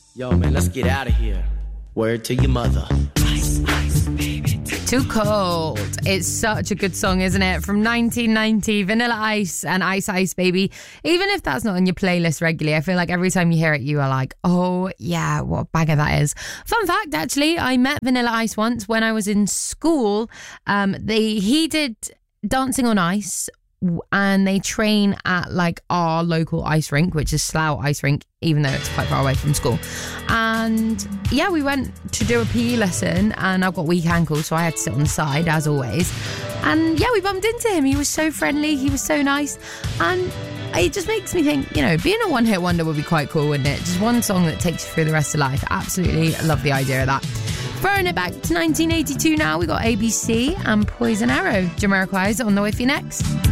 Yo, man, let's get out of here. Word to your mother. Ice, ice, baby. Too Cold. It's such a good song, isn't it? From 1990, Vanilla Ice and Ice Ice Baby. Even if that's not on your playlist regularly, I feel like every time you hear it, you are like, oh yeah, what a banger that is. Fun fact, actually, I met Vanilla Ice once when I was in school. He did Dancing on Ice, and they train at like our local ice rink, which is Slough Ice Rink, even though it's quite far away from school. And yeah, we went to do a PE lesson, and I've got weak ankles, so I had to sit on the side as always. And yeah, we bumped into him. He was so friendly, he was so nice, and it just makes me think, you know, being a one-hit wonder would be quite cool, wouldn't it? Just one song that takes you through the rest of life. Absolutely love the idea of that. Throwing it back to 1982 now, we got ABC and Poison Arrow. Jamiroquai's on the way for you next.